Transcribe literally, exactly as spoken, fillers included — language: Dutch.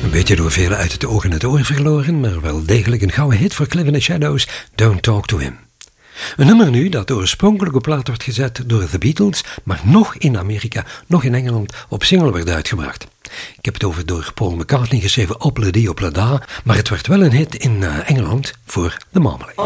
Een beetje door velen uit het oog en het oor verloren, maar wel degelijk een gouden hit voor Cliff and the Shadows, Don't Talk to Him. Een nummer nu dat oorspronkelijk op plaat werd gezet door The Beatles, maar nog in Amerika, nog in Engeland op single werd uitgebracht. Ik heb het over door Paul McCartney geschreven op Le Di op La Da, maar het werd wel een hit in uh, Engeland voor The Marmalade.